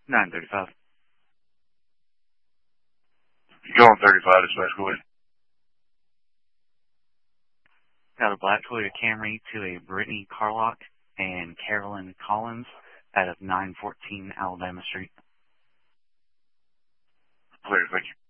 935. You go on 35 dispatch, go ahead. Got a black Toyota Camry to a Brittany Carlock and Carolyn Collins out of 914 Alabama Street. Clear, thank you.